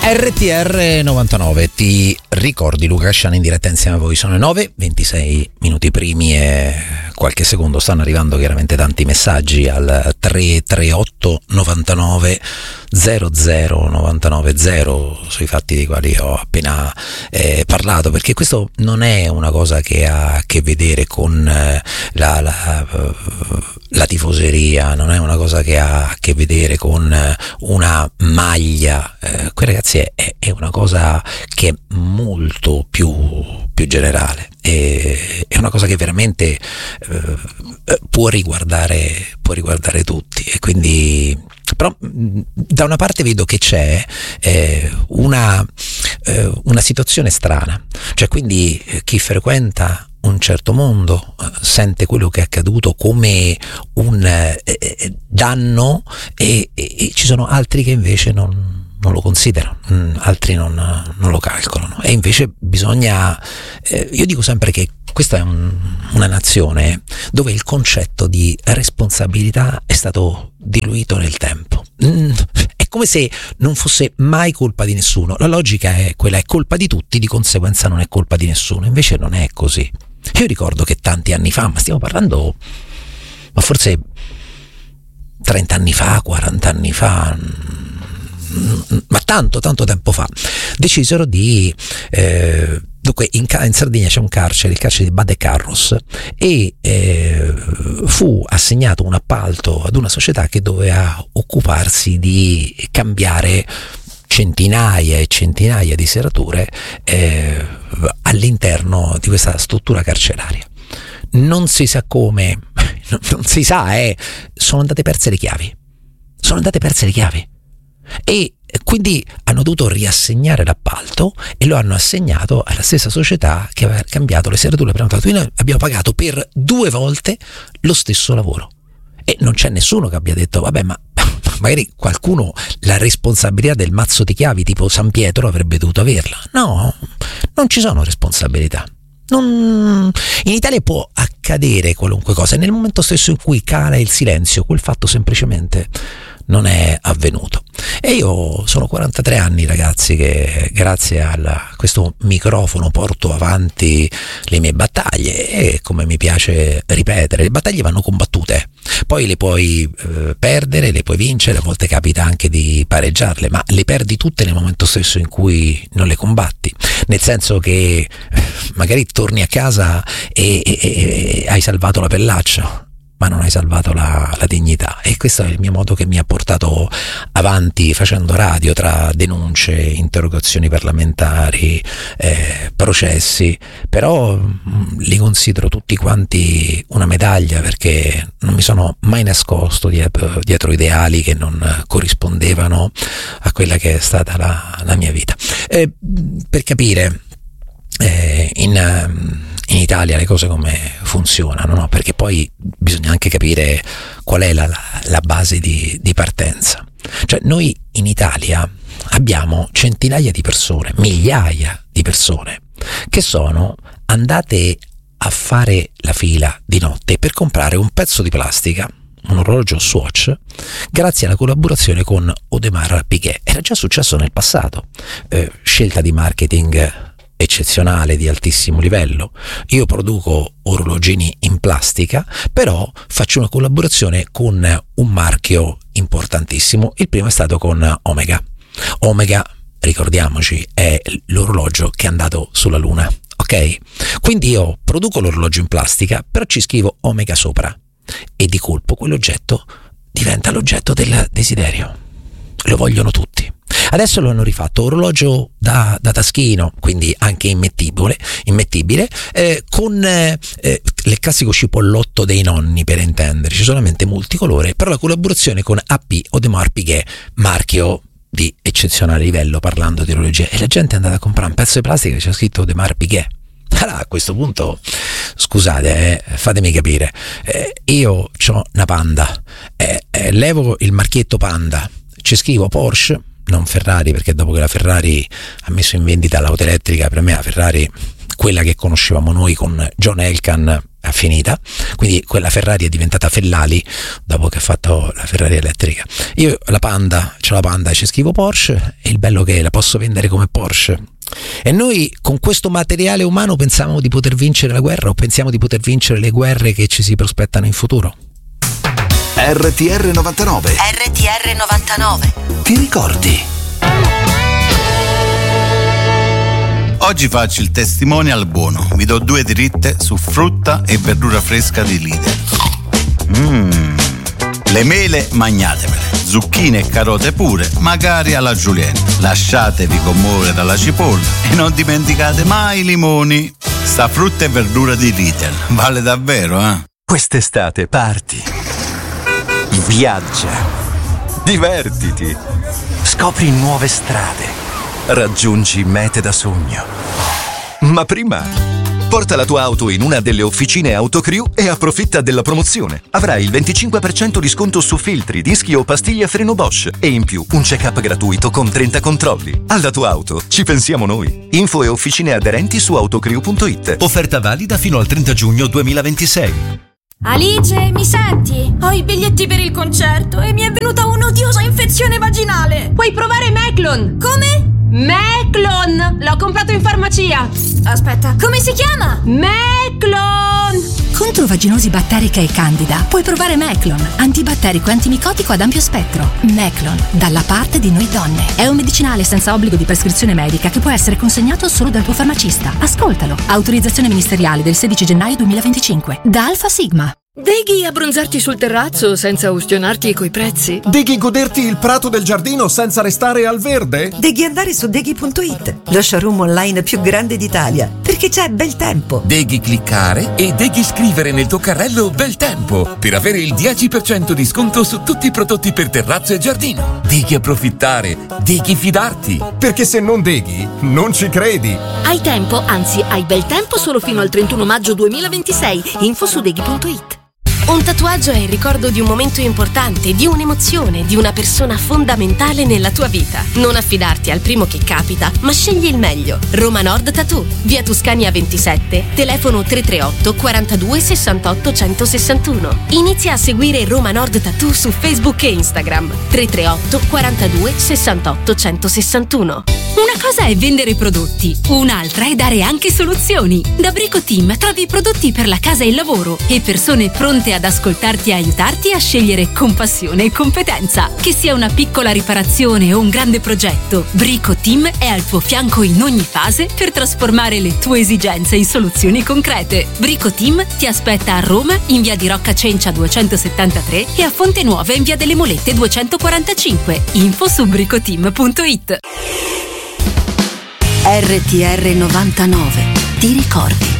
RTR 99, ti ricordi Luca Casciani in diretta insieme a voi? Sono le 9:26 primi e qualche secondo. Stanno arrivando chiaramente tanti messaggi al 338 99 00 99 0 sui fatti dei quali ho appena parlato, perché questo non è una cosa che ha a che vedere con la tifoseria, non è una cosa che ha a che vedere con una maglia. Qui ragazzi è una cosa che è molto più generale, è una cosa che veramente può riguardare tutti, e quindi però da una parte vedo che c'è una situazione strana, cioè quindi chi frequenta un certo mondo sente quello che è accaduto come un danno e ci sono altri che invece non lo considerano, altri non lo calcolano, e invece bisogna, io dico sempre che questa è una nazione dove il concetto di responsabilità è stato diluito nel tempo. È come se non fosse mai colpa di nessuno. La logica è quella, è colpa di tutti, di conseguenza non è colpa di nessuno. Invece non è così. Io ricordo che tanti anni fa, ma stiamo parlando, ma forse 30 anni fa, 40 anni fa, ma tanto tempo fa, decisero di dunque in Sardegna c'è un carcere, il carcere di Badecarros, e fu assegnato un appalto ad una società che doveva occuparsi di cambiare centinaia e centinaia di serrature all'interno di questa struttura carceraria. Non si sa come, non si sa, sono andate perse le chiavi, e quindi hanno dovuto riassegnare l'appalto e lo hanno assegnato alla stessa società che aveva cambiato le serrature prenotate. Quindi noi abbiamo pagato per 2 volte lo stesso lavoro, e non c'è nessuno che abbia detto vabbè, ma magari qualcuno la responsabilità del mazzo di chiavi tipo San Pietro avrebbe dovuto averla. No, non ci sono responsabilità. In Italia può accadere qualunque cosa, e nel momento stesso in cui cala il silenzio, quel fatto semplicemente non è avvenuto. E io sono 43 anni, ragazzi, che grazie a questo microfono porto avanti le mie battaglie, e come mi piace ripetere, le battaglie vanno combattute, poi le puoi perdere, le puoi vincere, a volte capita anche di pareggiarle, ma le perdi tutte nel momento stesso in cui non le combatti, nel senso che magari torni a casa e hai salvato la pellaccia, ma non hai salvato la dignità. E questo è il mio modo che mi ha portato avanti facendo radio, tra denunce, interrogazioni parlamentari, processi, però li considero tutti quanti una medaglia, perché non mi sono mai nascosto dietro ideali che non corrispondevano a quella che è stata la mia vita. Per capire, in Italia le cose come funzionano, no? Perché poi bisogna anche capire qual è la base di partenza. Cioè, noi in Italia abbiamo centinaia di persone, migliaia di persone che sono andate a fare la fila di notte per comprare un pezzo di plastica, un orologio Swatch, grazie alla collaborazione con Audemars Piguet. Era già successo nel passato, scelta di marketing eccezionale, di altissimo livello. Io produco orologini in plastica, però faccio una collaborazione con un marchio importantissimo. Il primo è stato con Omega. Omega, ricordiamoci, è l'orologio che è andato sulla Luna, ok? Quindi io produco l'orologio in plastica, però ci scrivo Omega sopra, e di colpo quell'oggetto diventa l'oggetto del desiderio. Lo vogliono tutti. Adesso lo hanno rifatto orologio da taschino, quindi anche immettibile, con il classico cipollotto dei nonni, per intenderci, solamente multicolore, però la collaborazione con AP Audemars Piguet, marchio di eccezionale livello parlando di orologia, e la gente è andata a comprare un pezzo di plastica che c'è scritto Audemars Piguet. Allora, a questo punto, scusate, fatemi capire, io ho una Panda, levo il marchietto Panda, ci scrivo Porsche, non Ferrari, perché dopo che la Ferrari ha messo in vendita l'auto elettrica, per me la Ferrari quella che conoscevamo noi con John Elkann è finita, quindi quella Ferrari è diventata Fellali dopo che ha fatto la Ferrari elettrica. Io c'ho la Panda, ci scrivo Porsche, e il bello che la posso vendere come Porsche. E noi con questo materiale umano pensavamo di poter vincere la guerra, o pensiamo di poter vincere le guerre che ci si prospettano in futuro? RTR 99. RTR 99. Ti ricordi? Oggi faccio il testimonial buono. Vi do 2 dritte su frutta e verdura fresca di Lidl. Le mele magnatemele, zucchine e carote pure, magari alla julienne. Lasciatevi commuovere dalla cipolla e non dimenticate mai i limoni. Sta frutta e verdura di Lidl vale davvero, eh? Quest'estate parti, viaggia, divertiti, scopri nuove strade, raggiungi mete da sogno. Ma prima porta la tua auto in una delle officine Autocrew e approfitta della promozione. Avrai il 25% di sconto su filtri, dischi o pastiglie a freno Bosch e in più un check-up gratuito con 30 controlli. Alla tua auto ci pensiamo noi. Info e officine aderenti su autocrew.it. Offerta valida fino al 30 giugno 2026. Alice, mi senti? Ho i biglietti per il concerto e mi è venuta un'odiosa infezione vaginale. Puoi provare Meclon. Come? Meclon! L'ho comprato in farmacia. Aspetta, come si chiama? Meclon! Contro vaginosi batterica e candida puoi provare Meclon, antibatterico e antimicotico ad ampio spettro. Meclon, dalla parte di noi donne. È un medicinale senza obbligo di prescrizione medica che può essere consegnato solo dal tuo farmacista. Ascoltalo. Autorizzazione ministeriale del 16 gennaio 2025. Da Alfa Sigma. Deghi abbronzarti sul terrazzo senza ustionarti coi prezzi? Deghi goderti il prato del giardino senza restare al verde? Deghi andare su Deghi.it, lo showroom online più grande d'Italia, perché c'è bel tempo. Deghi cliccare e Deghi scrivere nel tuo carrello bel tempo per avere il 10% di sconto su tutti i prodotti per terrazzo e giardino. Deghi approfittare, Deghi fidarti. Perché se non Deghi, non ci credi. Hai tempo, anzi hai bel tempo solo fino al 31 maggio 2026. Info su Deghi.it. Un tatuaggio è il ricordo di un momento importante, di un'emozione, di una persona fondamentale nella tua vita. Non affidarti al primo che capita, ma scegli il meglio. Roma Nord Tattoo, via Tuscania 27, telefono 338 42 68 161. Inizia a seguire Roma Nord Tattoo su Facebook e Instagram. 338 42 68 161. Una cosa è vendere prodotti, un'altra è dare anche soluzioni. Da Brico Team trovi prodotti per la casa e il lavoro e persone pronte ad ascoltarti e aiutarti a scegliere con passione e competenza. Che sia una piccola riparazione o un grande progetto, Brico Team è al tuo fianco in ogni fase per trasformare le tue esigenze in soluzioni concrete. Brico Team ti aspetta a Roma in via di Rocca Cencia 273 e a Fonte Nuova in via delle Molette 245. Info su bricoteam.it. RTR 99. Ti ricordi?